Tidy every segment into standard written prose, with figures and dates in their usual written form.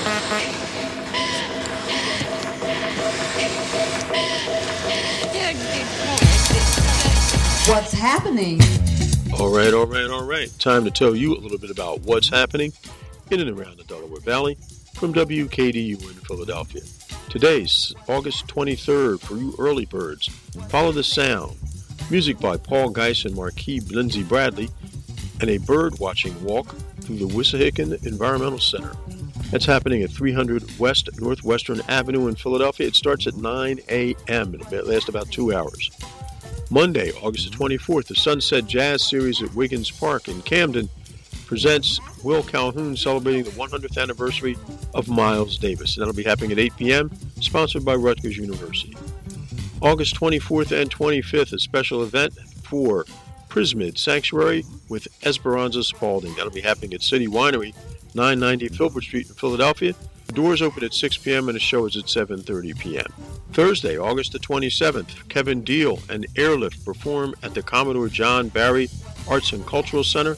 What's happening? All right. Time to tell you a little bit about what's happening in and around the Delaware Valley from WKDU in Philadelphia. Today's August 23rd for you early birds. Follow the Sound. Music by Paul Geis and Marquis Lindsay Bradley, and a bird watching walk through the Wissahickon Environmental Center. That's happening at 300 West Northwestern Avenue in Philadelphia. It starts at 9 a.m. It'll last about 2 hours. Monday, August the 24th, the Sunset Jazz Series at Wiggins Park in Camden presents Will Calhoun celebrating the 100th anniversary of Miles Davis. And that'll be happening at 8 p.m., sponsored by Rutgers University. August 24th and 25th, a special event for Prismid Sanctuary with Esperanza Spalding. That'll be happening at City Winery, 990 Filbert Street in Philadelphia. The doors open at 6 p.m. and the show is at 7:30 p.m. Thursday, August the 27th, Kevin Deal and Airlift perform at the Commodore John Barry Arts and Cultural Center,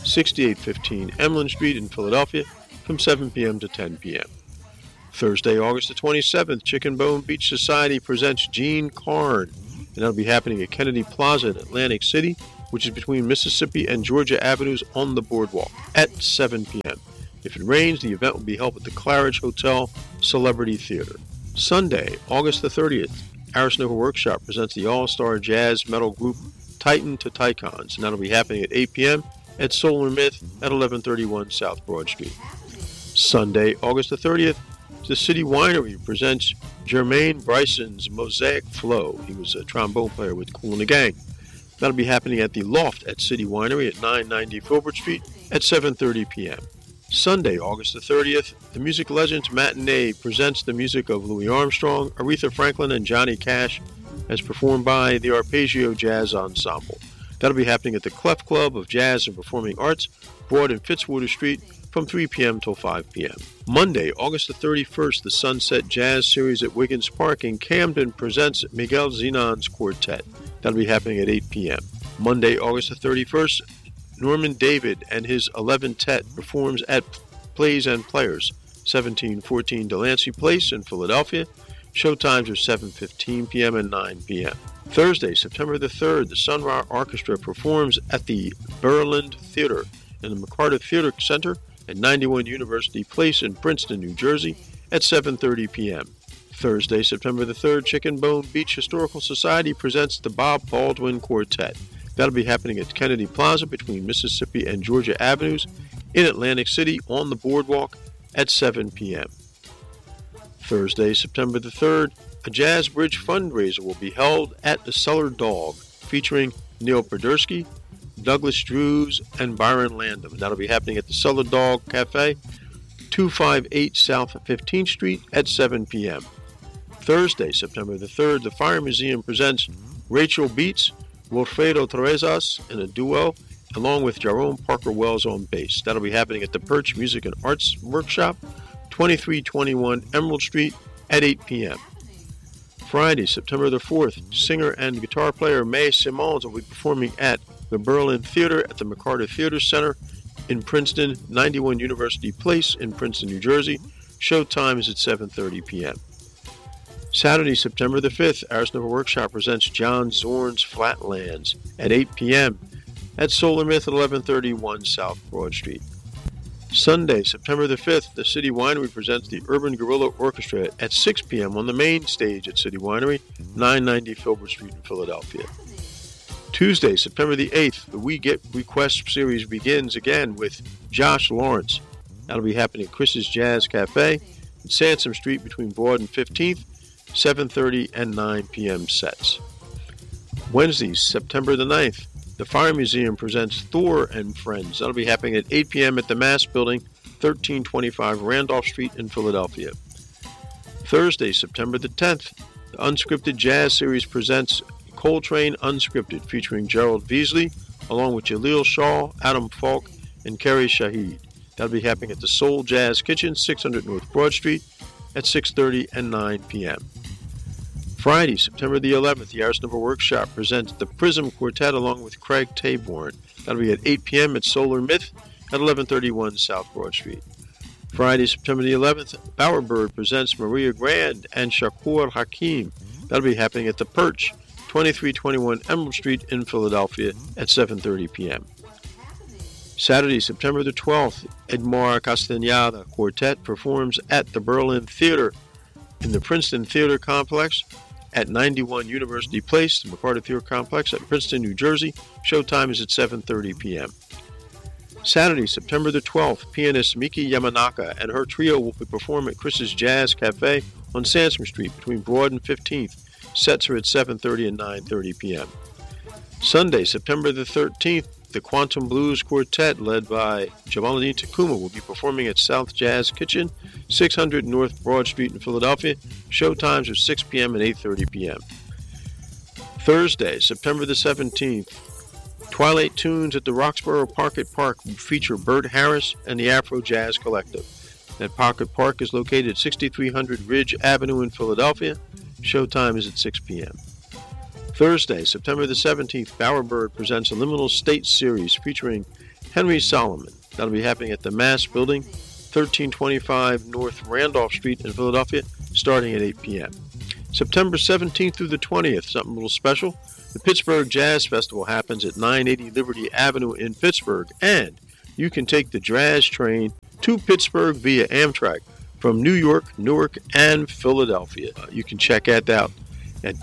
6815 Emlyn Street in Philadelphia, from 7 p.m. to 10 p.m. Thursday, August the 27th, Chicken Bone Beach Society presents Gene Carn, and that'll be happening at Kennedy Plaza in Atlantic City, which is between Mississippi and Georgia Avenues on the boardwalk, at 7 p.m. If it rains, the event will be held at the Claridge Hotel Celebrity Theater. Sunday, August the 30th, Arisnova Workshop presents the all-star jazz metal group Titan to Tycons, and that'll be happening at 8 p.m. at Solar Myth at 1131 South Broad Street. Sunday, August the 30th, the City Winery presents Jermaine Bryson's Mosaic Flow. He was a trombone player with Kool and the Gang. That'll be happening at the Loft at City Winery at 990 Filbert Street at 7:30 p.m. Sunday, August the 30th, the Music Legends Matinee presents the music of Louis Armstrong, Aretha Franklin, and Johnny Cash, as performed by the Arpeggio Jazz Ensemble. That'll be happening at the Clef Club of Jazz and Performing Arts, Broad and Fitzwater Street, from 3 p.m. till 5 p.m. Monday, August the 31st, the Sunset Jazz Series at Wiggins Park in Camden presents Miguel Zenon's Quartet. That'll be happening at 8 p.m. Monday, August the 31st, Norman David and his 11th performs at Plays and Players, 1714 Delancey Place in Philadelphia. Showtimes are 7:15 p.m. and 9 p.m. Thursday, September the 3rd, the Sun Ra Orchestra performs at the Berland Theater in the McCarter Theater Center at 91 University Place in Princeton, New Jersey at 7:30 p.m. Thursday, September the 3rd, Chicken Bone Beach Historical Society presents the Bob Baldwin Quartet. That'll be happening at Kennedy Plaza between Mississippi and Georgia Avenues in Atlantic City on the boardwalk at 7 p.m. Thursday, September the 3rd, a Jazz Bridge fundraiser will be held at the Cellar Dog, featuring Neil Podersky, Douglas Drews, and Byron Landum. That'll be happening at the Cellar Dog Cafe, 258 South 15th Street at 7 p.m. Thursday, September the 3rd, the Fire Museum presents Rachel Beats, Wilfredo Terrazas in a duo, along with Jerome Parker Wells on bass. That'll be happening at the Perch Music and Arts Workshop, 2321 Emerald Street at 8 p.m. Friday, September the 4th, singer and guitar player Mae Simons will be performing at the Berlin Theater at the McCarter Theater Center in Princeton, 91 University Place in Princeton, New Jersey. Showtime is at 7:30 p.m. Saturday, September the 5th, Arisnova Workshop presents John Zorn's Flatlands at 8 p.m. at Solar Myth at 1131 South Broad Street. Sunday, September the 5th, the City Winery presents the Urban Guerrilla Orchestra at 6 p.m. on the main stage at City Winery, 990 Filbert Street in Philadelphia. Tuesday, September the 8th, the We Get Requests series begins again with Josh Lawrence. That'll be happening at Chris's Jazz Cafe in Sansom Street between Broad and 15th, 7:30 and 9 p.m. sets. Wednesday, September the 9th, the Fire Museum presents Thor and Friends. That'll be happening at 8 p.m. at the Mass Building, 1325 Randolph Street in Philadelphia. Thursday, September the 10th, the Unscripted Jazz Series presents Coltrane Unscripted, featuring Gerald Beasley, along with Jaleel Shaw, Adam Falk, and Kerry Shahid. That'll be happening at the Soul Jazz Kitchen, 600 North Broad Street, at 6:30 and 9 p.m. Friday, September the 11th, the Arisnova Workshop presents the Prism Quartet along with Craig Taborn. That'll be at 8 p.m. at Solar Myth at 1131 South Broad Street. Friday, September the 11th, Bowerbird presents Maria Grand and Shakur Hakim. That'll be happening at the Perch, 2321 Emerald Street in Philadelphia at 7:30 p.m. Saturday, September the 12th, Edmar Castañeda Quartet performs at the Berlin Theater in the Princeton Theater Complex at 91 University Place, the McCarter Theater Complex at Princeton, New Jersey. Showtime is at 7:30 p.m. Saturday, September the 12th, pianist Miki Yamanaka and her trio will be performing at Chris's Jazz Cafe on Sansom Street between Broad and 15th. Sets are at 7:30 and 9:30 p.m. Sunday, September the 13th, the Quantum Blues Quartet, led by Jamaluddin Takuma, will be performing at South Jazz Kitchen, 600 North Broad Street in Philadelphia. Showtimes are 6 p.m. and 8:30 p.m. Thursday, September the 17th, Twilight Tunes at the Roxborough Pocket Park will feature Bert Harris and the Afro Jazz Collective. That Pocket Park is located at 6300 Ridge Avenue in Philadelphia. Showtime is at 6 p.m. Thursday, September the 17th, Bowerbird presents a Liminal State series featuring Henry Solomon. That'll be happening at the Mass Building, 1325 North Randolph Street in Philadelphia, starting at 8 p.m. September 17th through the 20th, something a little special. The Pittsburgh Jazz Festival happens at 980 Liberty Avenue in Pittsburgh, and you can take the Jazz train to Pittsburgh via Amtrak from New York, Newark, and Philadelphia. You can check that out at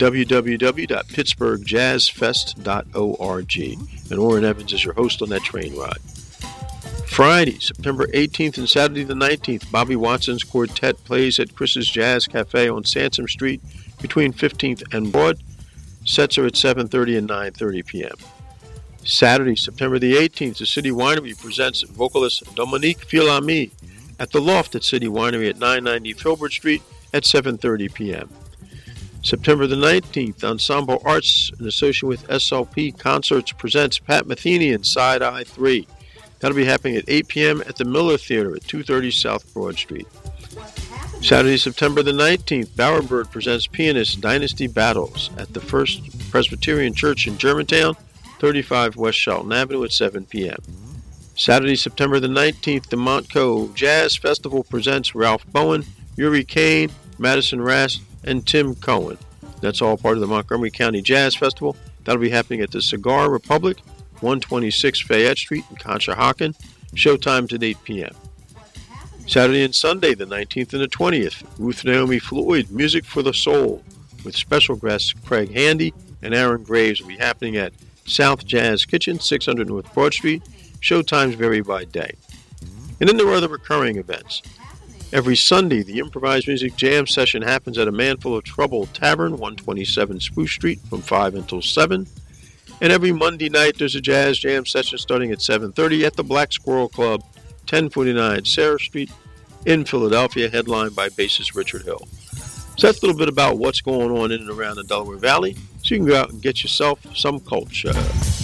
www.pittsburghjazzfest.org. And Orrin Evans is your host on that train ride. Friday, September 18th and Saturday the 19th, Bobby Watson's Quartet plays at Chris's Jazz Cafe on Sansom Street between 15th and Broad. Sets are at 7:30 and 9:30 p.m. Saturday, September the 18th, the City Winery presents vocalist Dominique Fils-Aimé at the Loft at City Winery at 990 Filbert Street at 7:30 p.m. September the 19th, Ensemble Arts, in association with SLP Concerts, presents Pat Metheny and Side Eye 3. That'll be happening at 8 p.m. at the Miller Theater at 230 South Broad Street. Saturday, September the 19th, Bowerbird presents pianist Dynasty Battles at the First Presbyterian Church in Germantown, 35 West Shelton Avenue at 7 p.m. Saturday, September the 19th, the Montco Jazz Festival presents Ralph Bowen, Yuri Kane, Madison Rast, and Tim Cohen. That's all part of the Montgomery County Jazz Festival. That'll be happening at the Cigar Republic, 126 Fayette Street in Conshohocken. Showtime's at 8 p.m. Saturday and Sunday, the 19th and the 20th, Ruth Naomi Floyd, Music for the Soul, with special guests Craig Handy and Aaron Graves, will be happening at South Jazz Kitchen, 600 North Broad Street. Showtimes vary by day. And then there are other recurring events. Every Sunday, the Improvised Music Jam session happens at A Man Full of Trouble Tavern, 127 Spruce Street, from 5 until 7. And every Monday night, there's a jazz jam session starting at 7:30 at the Black Squirrel Club, 1049 Sarah Street in Philadelphia, headlined by bassist Richard Hill. So that's a little bit about what's going on in and around the Delaware Valley, so you can go out and get yourself some culture.